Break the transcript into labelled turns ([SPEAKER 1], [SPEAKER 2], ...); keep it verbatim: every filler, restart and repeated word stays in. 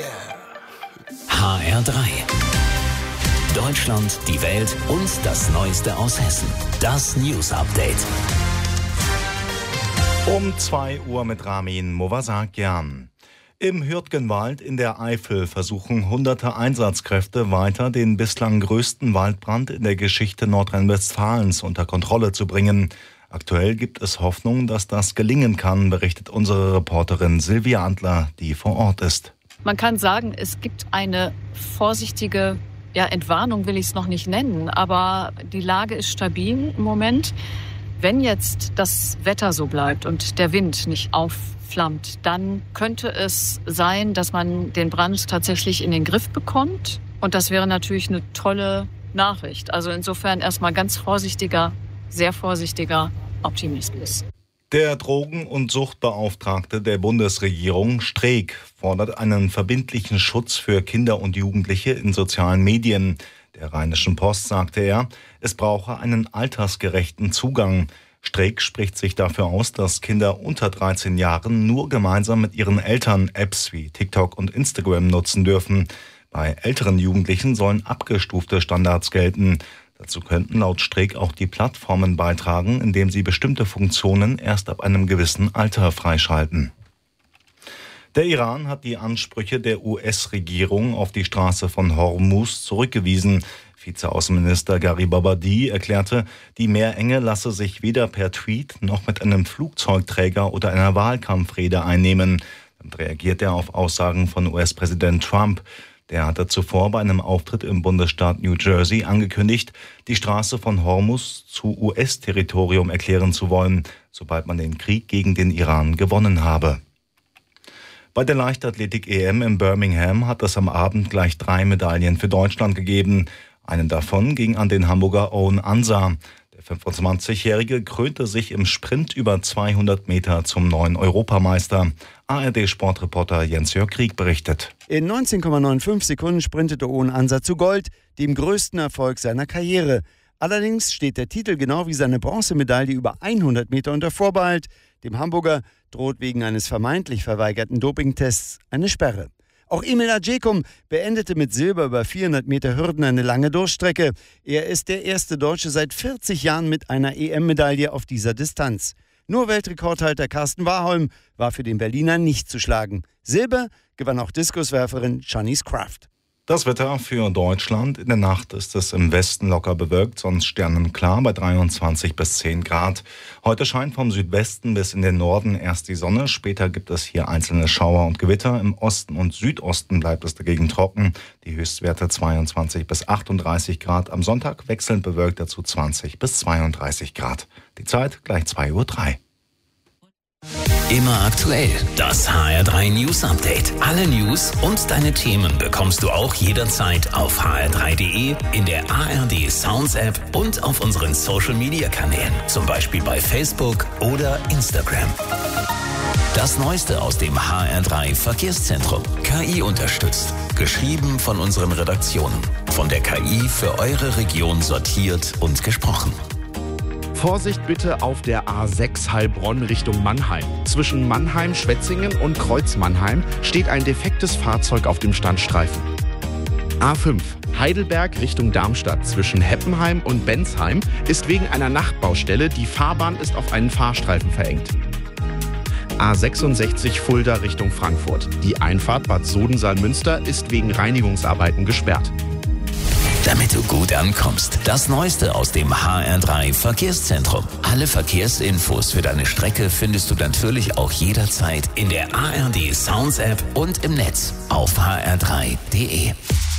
[SPEAKER 1] H R drei. Deutschland, die Welt und das Neueste aus Hessen. Das News Update.
[SPEAKER 2] Um zwei Uhr mit Ramin Movasakian. Im Hürtgenwald in der Eifel versuchen hunderte Einsatzkräfte weiter, den bislang größten Waldbrand in der Geschichte Nordrhein-Westfalens unter Kontrolle zu bringen. Aktuell gibt es Hoffnung, dass das gelingen kann, berichtet unsere Reporterin Silvia Antler, die vor Ort ist.
[SPEAKER 3] Man kann sagen, es gibt eine vorsichtige ja, Entwarnung, will ich es noch nicht nennen, aber die Lage ist stabil im Moment. Wenn jetzt das Wetter so bleibt und der Wind nicht aufflammt, dann könnte es sein, dass man den Brand tatsächlich in den Griff bekommt. Und das wäre natürlich eine tolle Nachricht. Also insofern erstmal ganz vorsichtiger, sehr vorsichtiger Optimismus.
[SPEAKER 2] Der Drogen- und Suchtbeauftragte der Bundesregierung, Streeck, fordert einen verbindlichen Schutz für Kinder und Jugendliche in sozialen Medien. Der Rheinischen Post sagte er, es brauche einen altersgerechten Zugang. Streeck spricht sich dafür aus, dass Kinder unter dreizehn Jahren nur gemeinsam mit ihren Eltern Apps wie TikTok und Instagram nutzen dürfen. Bei älteren Jugendlichen sollen abgestufte Standards gelten. Dazu könnten laut Streeck auch die Plattformen beitragen, indem sie bestimmte Funktionen erst ab einem gewissen Alter freischalten. Der Iran hat die Ansprüche der U S-Regierung auf die Straße von Hormuz zurückgewiesen. Vizeaußenminister Gharibabadi erklärte, die Meerenge lasse sich weder per Tweet noch mit einem Flugzeugträger oder einer Wahlkampfrede einnehmen. Damit reagiert er auf Aussagen von U S-Präsident Trump. Der hatte zuvor bei einem Auftritt im Bundesstaat New Jersey angekündigt, die Straße von Hormuz zu U S-Territorium erklären zu wollen, sobald man den Krieg gegen den Iran gewonnen habe. Bei der Leichtathletik-E M in Birmingham hat es am Abend gleich drei Medaillen für Deutschland gegeben. Eine davon ging an den Hamburger Owen Ansa. Der fünfundzwanzigjährige krönte sich im Sprint über zweihundert Meter zum neuen Europameister. A R D-Sportreporter Jens-Jörg Krieg berichtet.
[SPEAKER 4] In neunzehn Komma fünfundneunzig Sekunden sprintete Owen Ansa zu Gold, dem größten Erfolg seiner Karriere. Allerdings steht der Titel genau wie seine Bronzemedaille über hundert Meter unter Vorbehalt. Dem Hamburger droht wegen eines vermeintlich verweigerten Dopingtests eine Sperre. Auch Emil Ajekum beendete mit Silber über vierhundert Meter Hürden eine lange Durchstrecke. Er ist der erste Deutsche seit vierzig Jahren mit einer E M-Medaille auf dieser Distanz. Nur Weltrekordhalter Carsten Warholm war für den Berliner nicht zu schlagen. Silber gewann auch Diskuswerferin Shanice Kraft.
[SPEAKER 2] Das Wetter für Deutschland. In der Nacht ist es im Westen locker bewölkt, sonst sternenklar bei dreiundzwanzig bis zehn Grad. Heute scheint vom Südwesten bis in den Norden erst die Sonne. Später gibt es hier einzelne Schauer und Gewitter. Im Osten und Südosten bleibt es dagegen trocken. Die Höchstwerte zweiundzwanzig bis achtunddreißig Grad. Am Sonntag wechselnd bewölkt dazu zwanzig bis zweiunddreißig Grad. Die Zeit gleich zwei Uhr drei.
[SPEAKER 1] Immer aktuell. Das H R drei News Update. Alle News und deine Themen bekommst du auch jederzeit auf h r drei punkt d e, in der A R D Sounds App und auf unseren Social Media Kanälen. Zum Beispiel bei Facebook oder Instagram. Das Neueste aus dem H R drei Verkehrszentrum. K I unterstützt. Geschrieben von unseren Redaktionen. Von der K I für eure Region sortiert und gesprochen.
[SPEAKER 5] Vorsicht bitte auf der A sechs Heilbronn Richtung Mannheim. Zwischen Mannheim, Schwetzingen und Kreuz Mannheim steht ein defektes Fahrzeug auf dem Standstreifen. A fünf Heidelberg Richtung Darmstadt. Zwischen Heppenheim und Bensheim ist wegen einer Nachtbaustelle die Fahrbahn ist auf einen Fahrstreifen verengt. A sechsundsechzig Fulda Richtung Frankfurt. Die Einfahrt Bad Sodensaal-Münster ist wegen Reinigungsarbeiten gesperrt.
[SPEAKER 1] Damit du gut ankommst. Das Neueste aus dem H R drei Verkehrszentrum. Alle Verkehrsinfos für deine Strecke findest du natürlich auch jederzeit in der A R D Sounds App und im Netz auf h r drei punkt d e.